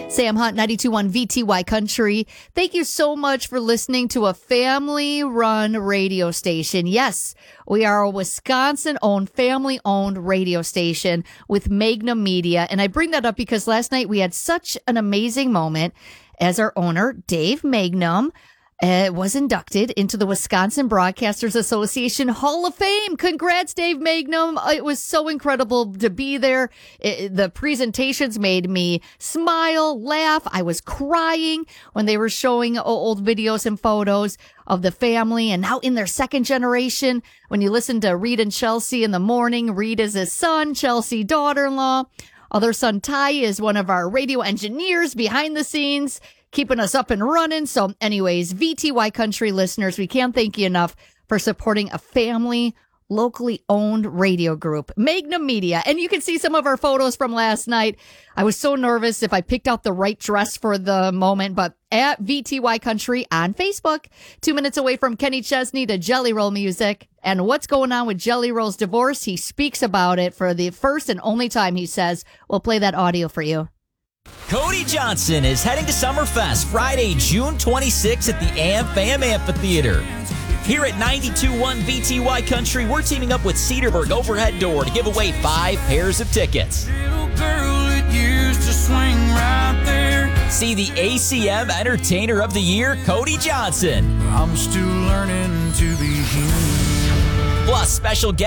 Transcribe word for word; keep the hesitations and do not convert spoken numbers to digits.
Sam Hunt, ninety-two point one V T Y Country. Thank you so much for listening to a family-run radio station. Yes, we are a Wisconsin-owned, family-owned radio station with Magnum Media. And I bring that up because last night we had such an amazing moment as our owner, Dave Magnum, Uh, was inducted into the Wisconsin Broadcasters Association Hall of Fame. Congrats, Dave Magnum. It was so incredible to be there. It, the presentations made me smile, laugh. I was crying when they were showing old videos and photos of the family and now in their second generation. When you listen to Reed and Chelsea in the morning, Reed is his son, Chelsea daughter-in-law. Other son Ty is one of our radio engineers behind the scenes, keeping us up and running. So anyways, V T Y Country listeners, we can't thank you enough for supporting a family, locally owned radio group, Magnum Media. And you can see some of our photos from last night. I was so nervous if I picked out the right dress for the moment, but at V T Y Country on Facebook, two minutes away from Kenny Chesney to Jelly Roll Music. And what's going on with Jelly Roll's divorce? He speaks about it for the first and only time, he says. We'll play that audio for you. Cody Johnson is heading to Summerfest Friday, June twenty-sixth at the AmFam Amphitheater. Here at ninety-two point one V T Y Country, we're teaming up with Cedarburg Overhead Door to give away five pairs of tickets. Girl, it used to swing right there. See the A C M Entertainer of the Year, Cody Johnson. I'm still learning to be human. Plus, special guest